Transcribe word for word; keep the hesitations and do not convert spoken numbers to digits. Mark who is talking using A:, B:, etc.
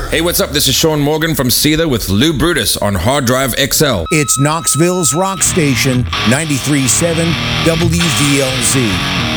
A: Hey, what's up? This is Sean Morgan from Seether with Lou Brutus on Hard Drive X L.
B: It's Knoxville's rock station, ninety-three point seven W V L Z.